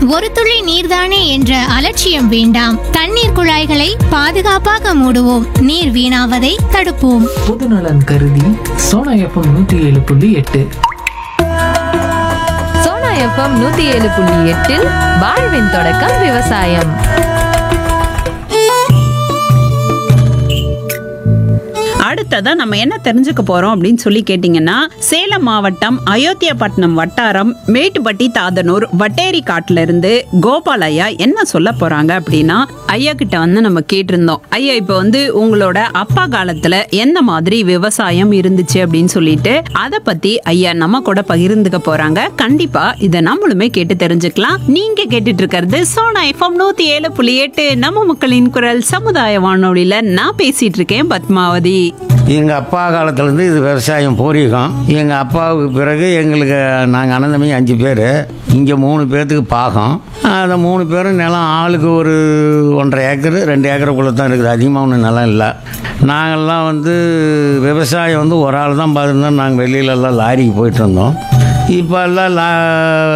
ஒரு துளி நீர்தானே என்ற அலட்சியம் வேண்டாம். தண்ணீர் குழாய்களை பாதுகாப்பாக மூடுவோம். நீர் வீணாவதை தடுப்போம். பொதுநலன் கருதி சோனா எஃப்எம் 107.8. சோனா எஃப்எம் 107.8 வாழ்வின் தொடக்கம் விவசாயம். அடுத்ததா நம்ம என்ன தெரிஞ்சுக்க போறோம் அப்படின்னு சொல்லி கேட்டீங்கன்னா, சேலம் மாவட்டம் அயோத்தியாபட்டினம் வட்டாரம் மேட்டுப்பட்டி தாதனூர் வட்டேரி காட்டுல இருந்து கோபால் ஐயா என்ன சொல்ல போறாங்க அப்படின்னா, ஐயா கிட்ட வந்து நம்ம கேட்டிருந்தோம், ஐயா இப்ப வந்து உங்களோட அப்பா காலத்துல எந்த மாதிரி விவசாயம் இருந்துச்சு அப்படின்னு சொல்லிட்டு அதை பத்தி ஐயா நம்ம கூட பகிர்ந்துக்க போறாங்க. கண்டிப்பா இதை நம்மளுமே கேட்டு தெரிஞ்சுக்கலாம். நீங்க கேட்டுட்டு இருக்கிறது சோனா எஃப்எம் 107.8 நம்ம மக்களின் குரல் சமுதாய வானொலியில நான் பேசிட்டு இருக்கேன் பத்மாவதி. எங்கள் அப்பா காலத்துலேருந்து இது விவசாயம் பூர்வீகம். எங்கள் அப்பாவுக்கு பிறகு எங்களுக்கு நாங்கள் அண்ணன் தம்பி 5 பேர், இங்கே 3 பேர்த்துக்கு பாகம். அந்த 3 பேரும் நிலம் ஆளுக்கு ஒரு 1.5 ஏக்கர் 2 ஏக்கருக்குள்ளே தான் இருக்குது. அதிகமாக ஒன்றும் நிலம் இல்லை. நாங்கள்லாம் வந்து விவசாயம் வந்து ஒரு ஆள் தான் பார்த்துருந்தோம். நாங்கள் வெளியிலலாம் லாரிக்கு போயிட்டு இருந்தோம். இப்போ எல்லாம்